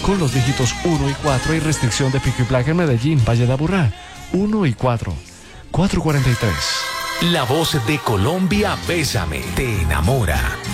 con los dígitos 1 y 4. Hay restricción de pico y placa en Medellín, Valle de Aburrá. 1 y 4. 443. La voz de Colombia, Bésame, te enamora.